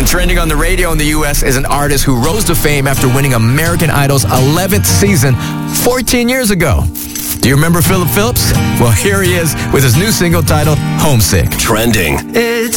Trending on the radio in the U.S. is an artist who rose to fame after winning American Idol's 11th season 14 years ago. Do you remember Philip Phillips? Well, here he is with his new single titled Homesick. Trending. It's